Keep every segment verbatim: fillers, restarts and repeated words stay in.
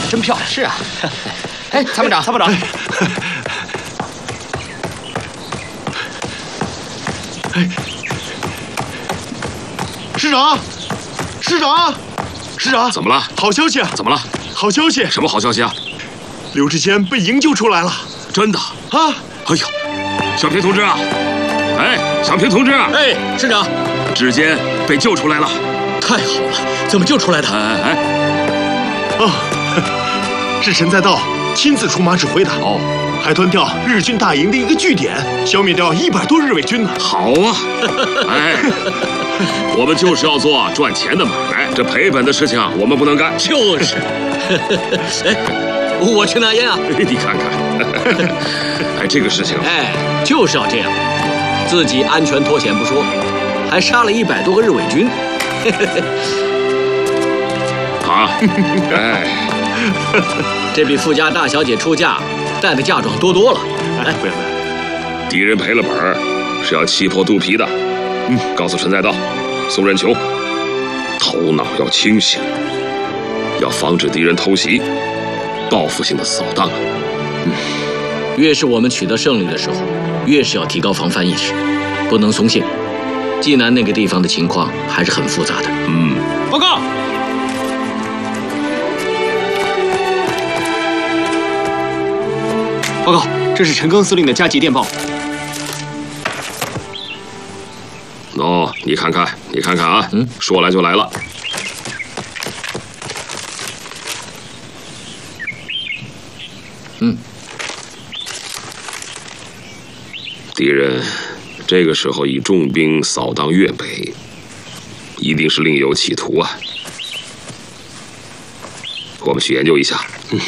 真漂亮。是啊。哎，参谋长，参谋长。 哎，师长，师长，师长， 怎么了？ 好消息啊！ 怎么了？ 好消息！ 什么好消息啊？ 刘志坚被营救出来了。 真的？ 啊！ 哎呀，小平同志啊！哎，小平同志啊！ 哎，师长， 志坚被救出来了。 太好了！怎么救出来的？ 哎哎哎！ 哦，是陈在道亲自出马指挥的。 哦。 还端掉日军大营的一个据点，消灭掉一百多日伪军呢。 好啊！哎，我们就是要做赚钱的买卖，这赔本的事情我们不能干。 就是。哎，我去拿烟啊！ 你看看，哎，这个事情， 哎，就是要这样，自己安全脱险不说，还杀了一百多个日伪军。 啊，哎， 这比富家大小姐出嫁 带的嫁妆多多了。 哎，不要不要！ 敌人赔了本儿，是要气破肚皮的。嗯，告诉陈在道、宋任穷，头脑要清醒，要防止敌人偷袭，报复性的扫荡啊。 嗯，越是我们取得胜利的时候，越是要提高防范意识，不能松懈。济南那个地方的情况还是很复杂的。 嗯， 报告。 报告，这是陈赓司令的加急电报。 喏，你看看，你看看啊，嗯，说来就来了。 嗯， 敌人这个时候以重兵扫荡粤北，一定是另有企图啊。我们去研究一下。嗯。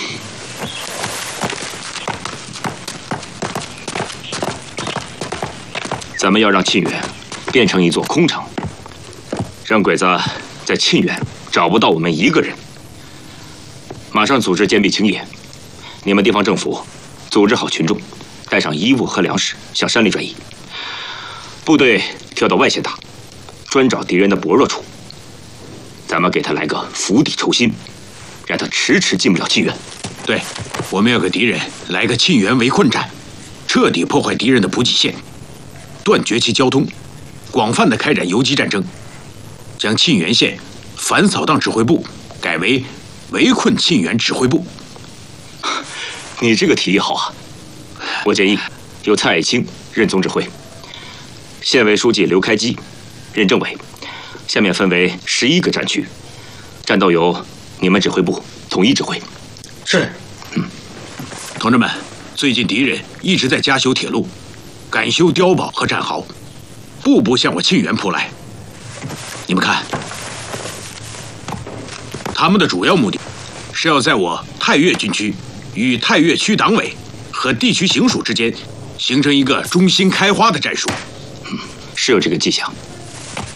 咱们要让沁源变成一座空城，让鬼子在沁源找不到我们一个人。马上组织坚壁清野，你们地方政府组织好群众，带上衣物和粮食向山里转移。部队调到外线打，专找敌人的薄弱处。咱们给他来个釜底抽薪，让他迟迟进不了沁源。 对，我们要给敌人来个沁源围困战，彻底破坏敌人的补给线。 断绝其交通，广泛的开展游击战争，将沁源县反扫荡指挥部改为围困沁源指挥部。 你这个提议好啊！我建议由蔡爱卿任总指挥，县委书记刘开基任政委，下面分为十一个战区，战斗由你们指挥部统一指挥。 是。 嗯，同志们，最近敌人一直在加修铁路。 赶修碉堡和战壕，步步向我沁源扑来。你们看，他们的主要目的是要在我太岳军区与太岳区党委和地区行署之间形成一个中心开花的战术。 嗯，是有这个迹象。